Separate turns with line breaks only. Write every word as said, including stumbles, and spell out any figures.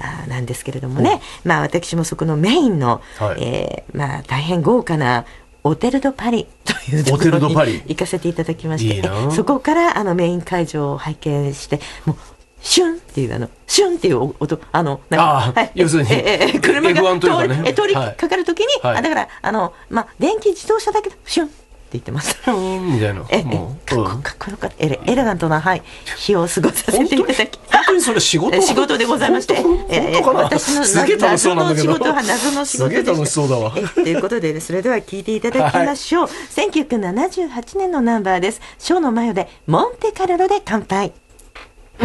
あなんですけれどもね、まあ、私もそこのメインの、はい、えーまあ、大変豪華なオテル・ド・パリというところに行かせていただきまして、いいな、そこからあのメイン会場を拝見して、もうシュンっていうあのシュンっていう音、あのなんか、
あ、はい、要するに、ええ、
車が
エフワン というかね、
通りかかるときに、はい、あだからあの、まあ、電気自動車だけどシュンって言ってます。
みたいな。
えもうかっこ、かっこよかった。エレ、エレガントな、はい、日を過ごさせていただき。
本当にそれ仕事
仕事でございまして。
えー、私の謎の仕事は
謎の仕事でした。
すげえ楽しそうだわ。
ということで、それでは聞いていただきましょう。はい、せんきゅうひゃくななじゅうはちねんのナンバーです。ショーのマヨで、モンテカルロで乾杯。